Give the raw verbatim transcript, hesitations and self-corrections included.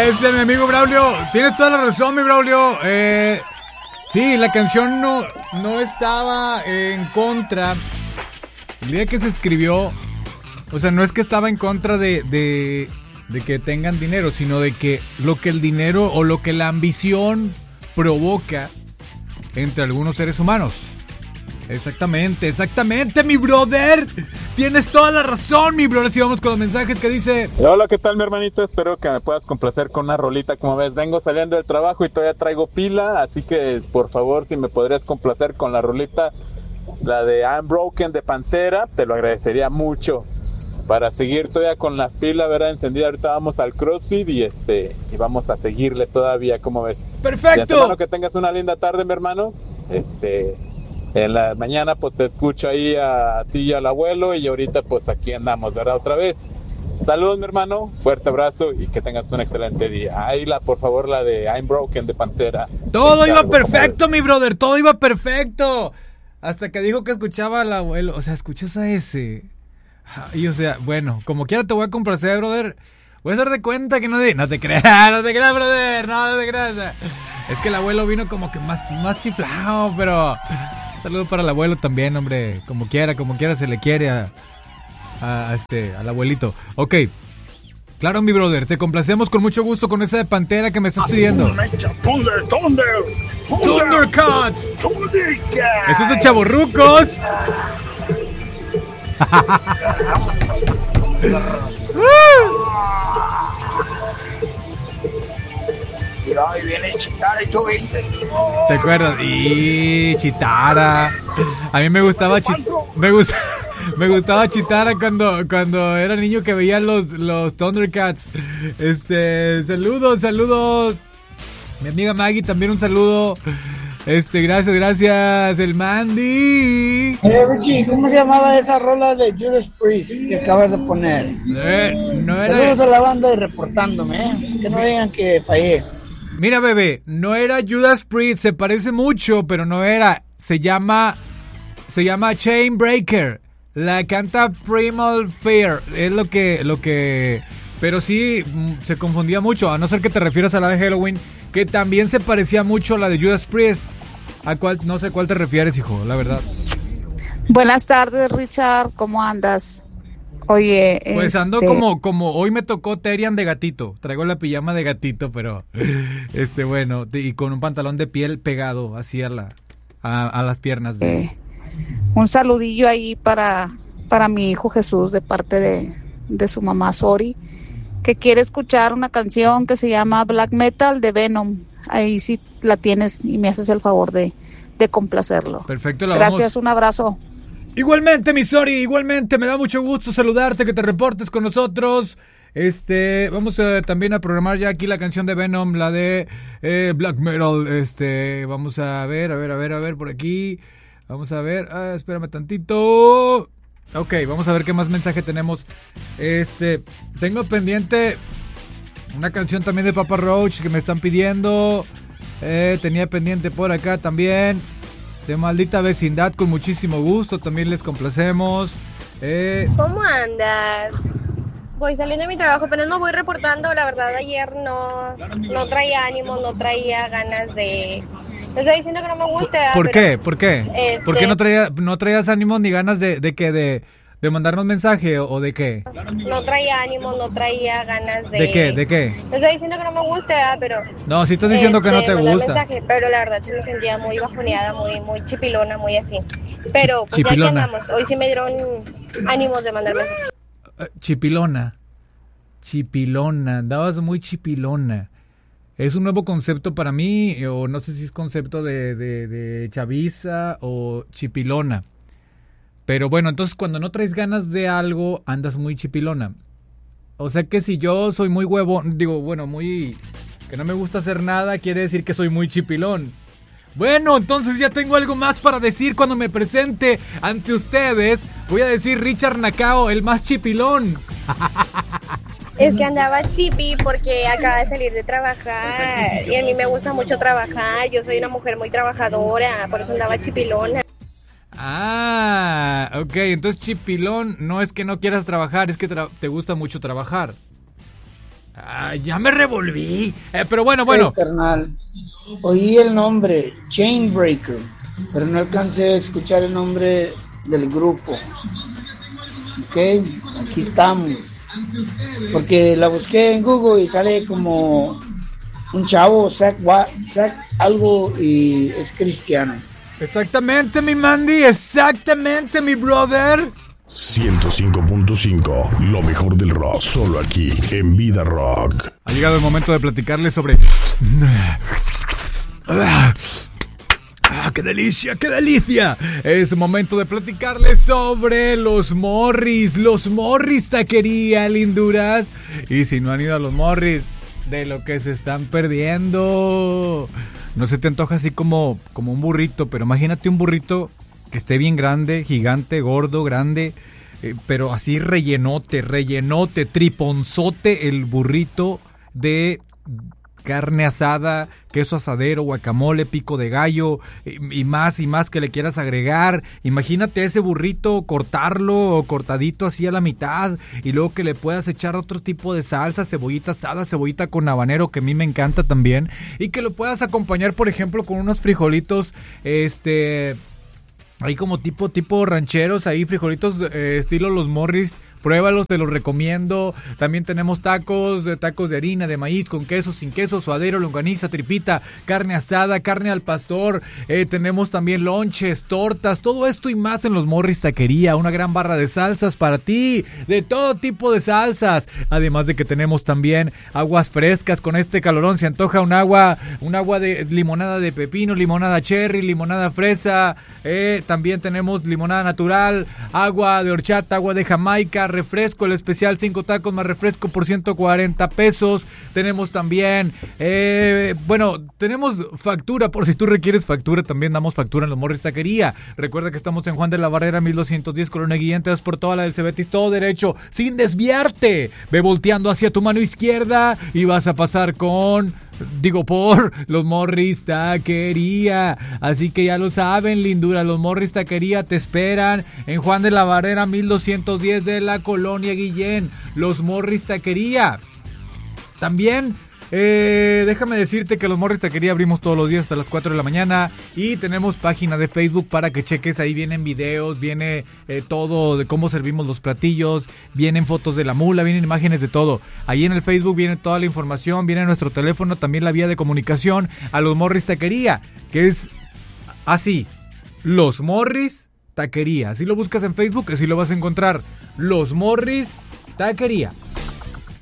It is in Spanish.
Ese, mi amigo Braulio, tienes toda la razón, mi Braulio. Eh, sí, la canción no, no estaba en contra. El día que se escribió, o sea, no es que estaba en contra de, de, de que tengan dinero, sino de que lo que el dinero o lo que la ambición provoca entre algunos seres humanos. Exactamente, exactamente, mi brother. Tienes toda la razón, mi brother. Si vamos con los mensajes que dice: hola, ¿qué tal, mi hermanito? Espero que me puedas complacer con una rolita. Como ves, vengo saliendo del trabajo y todavía traigo pila, así que por favor, si me podrías complacer con la rolita, la de I'm Broken de Pantera, te lo agradecería mucho. Para seguir todavía con las pilas, ¿verdad? Encendida. Ahorita vamos al CrossFit y este y vamos a seguirle todavía, ¿cómo ves? Perfecto. De antemano, que tengas una linda tarde, mi hermano. Este, en la mañana pues te escucho ahí a ti y al abuelo, y ahorita pues aquí andamos, ¿verdad? Otra vez. Saludos, mi hermano, fuerte abrazo y que tengas un excelente día. Ahí la, por favor, la de I'm Broken de Pantera. Todo iba perfecto, mi brother, todo iba perfecto. Hasta que dijo que escuchaba al abuelo. O sea, ¿escuchas a ese? Y o sea, bueno, como quiera te voy a complacer, brother. Voy a hacer de cuenta que no te... No te creas, no te creas, brother, no, no te creas. Es que el abuelo vino como que más, más chiflado, pero... Saludo para el abuelo también, hombre. Como quiera, como quiera se le quiere a, a, a este, al abuelito. Ok. Claro, mi brother, te complacemos con mucho gusto con esa de Pantera que me estás pidiendo. Thunder, Thunder, Thundercats. Eso es de chavorrucos. Mira, ahí viene Chitara y todo veinte. ¿Te acuerdas? Y Chitara. A mí me gustaba Chi- me gusta me gustaba Chitara cuando cuando era niño, que veía los los Thundercats. Este, saludos, saludos. Mi amiga Maggie, también un saludo. Este, gracias, gracias, el Mandy. Eh, Richie, ¿cómo se llamaba esa rola de Judas Priest que acabas de poner? Eh, no era... Saludos a la banda y reportándome, ¿eh? Que no digan que fallé. Mira, bebé, no era Judas Priest, se parece mucho, pero no era. Se llama, se llama Chain Breaker. La canta Primal Fear. Es lo que, lo que, pero sí se confundía mucho. A no ser que te refieras a la de Halloween, que también se parecía mucho a la de Judas Priest. ¿A cuál? No sé cuál te refieres, hijo, la verdad. Buenas tardes, Richard, ¿cómo andas? Oye, pues ando este... como, como hoy me tocó Terian de gatito. Traigo la pijama de gatito, pero este bueno, y con un pantalón de piel pegado así a la, a, a las piernas de... eh, un saludillo ahí para, para mi hijo Jesús de parte de, de su mamá Sori, que quiere escuchar una canción que se llama Black Metal de Venom. Ahí sí la tienes y me haces el favor de, de complacerlo. Perfecto, la Gracias, vamos... un abrazo. Igualmente, mi Sori, igualmente, me da mucho gusto saludarte, que te reportes con nosotros. Este, vamos a, también a programar ya aquí la canción de Venom, la de eh, Black Metal. Este, vamos a ver, a ver, a ver, a ver, por aquí. Vamos a ver, ah, espérame tantito. Ok, vamos a ver qué más mensaje tenemos. Este, tengo pendiente una canción también de Papa Roach que me están pidiendo. Eh, tenía pendiente por acá también de Maldita Vecindad, con muchísimo gusto, también les complacemos. Eh... ¿Cómo andas? Voy saliendo de mi trabajo, apenas me voy reportando. La verdad, ayer no, no traía ánimo, no traía ganas de... No estoy diciendo que no me guste. ¿Por qué? ¿Por qué? Este... ¿Por qué no, traía, no traías ánimo ni ganas de, de que de, de mandarnos mensaje o, o de qué? No traía ánimo, no traía ganas de... ¿De qué? ¿De qué? No estoy diciendo que no me guste, pero... No, si estás diciendo este, que no te gusta. Mensaje, pero la verdad sí me sentía muy bajoneada, muy, muy chipilona, muy así. Pero pues ya aquí andamos. Hoy sí me dieron ánimos de mandar mensaje. Chipilona. Chipilona. Andabas muy chipilona. Es un nuevo concepto para mí, o no sé si es concepto de, de, de chaviza o chipilona. Pero bueno, entonces cuando no traes ganas de algo, andas muy chipilona. O sea que si yo soy muy huevón, digo, bueno, muy... que no me gusta hacer nada, quiere decir que soy muy chipilón. Bueno, entonces ya tengo algo más para decir cuando me presente ante ustedes. Voy a decir Richard Nakao, el más chipilón. Es que andaba chipi porque acaba de salir de trabajar y a mí me gusta mucho trabajar. Yo soy una mujer muy trabajadora, por eso andaba chipilona. Ah, ok, entonces chipilón no es que no quieras trabajar, es que tra- te gusta mucho trabajar. Ah, ya me revolví. Eh, pero bueno, bueno. Hey, carnal, oí el nombre, Chainbreaker, pero no alcancé a escuchar el nombre del grupo. Ok, aquí estamos. Porque la busqué en Google y sale como un chavo, Zach, Zach algo, y es cristiano. Exactamente, mi Mandy, exactamente, mi brother. ciento cinco punto cinco, lo mejor del rock, solo aquí, en Vida Rock. Ha llegado el momento de platicarles sobre... ¡Ah, qué delicia, qué delicia! Es momento de platicarles sobre los Morris, los Morris Taquería, linduras. Y si no han ido a los Morris, de lo que se están perdiendo. No se te antoja así como, como un burrito, pero imagínate un burrito que esté bien grande, gigante, gordo, grande, eh, pero así rellenote, rellenote, triponzote el burrito de carne asada, queso asadero, guacamole, pico de gallo y, y más y más que le quieras agregar. Imagínate ese burrito, cortarlo o cortadito así a la mitad y luego que le puedas echar otro tipo de salsa, cebollita asada, cebollita con habanero, que a mí me encanta también, y que lo puedas acompañar, por ejemplo, con unos frijolitos, este... ahí como tipo, tipo rancheros, ahí frijolitos eh, estilo los Morris. Pruébalos, te los recomiendo. También tenemos tacos, de tacos de harina, de maíz, con queso, sin queso, suadero, longaniza, tripita, carne asada, carne al pastor. Eh, tenemos también lonches, tortas, todo esto y más en los Morris Taquería. Una gran barra de salsas para ti, de todo tipo de salsas. Además de que tenemos también aguas frescas. Con este calorón se antoja un agua, un agua de limonada de pepino, limonada cherry, limonada fresa. Eh, también tenemos limonada natural, agua de horchata, agua de Jamaica, refresco, el especial cinco tacos más refresco por ciento cuarenta pesos. Tenemos también, eh, bueno, tenemos factura, por si tú requieres factura, también damos factura en los Morris Taquería. Recuerda que estamos en Juan de la Barrera, mil doscientos diez, Colonia Guillén, te das por toda la del Cebetis, todo derecho, sin desviarte. Ve volteando hacia tu mano izquierda y vas a pasar con... digo, por los Morris Taquería. Así que ya lo saben, lindura, los Morris Taquería te esperan en Juan de la Barrera, mil doscientos diez de la Colonia Guillén. Los Morris Taquería. También Eh, déjame decirte que los Morris Taquería abrimos todos los días hasta las cuatro de la mañana y tenemos página de Facebook para que cheques. Ahí vienen videos, viene eh, todo de cómo servimos los platillos, vienen fotos de la mula, vienen imágenes de todo. Ahí en el Facebook viene toda la información, viene nuestro teléfono, también la vía de comunicación a los Morris Taquería, que es así, los Morris Taquería. Si lo buscas en Facebook, así lo vas a encontrar, los Morris Taquería.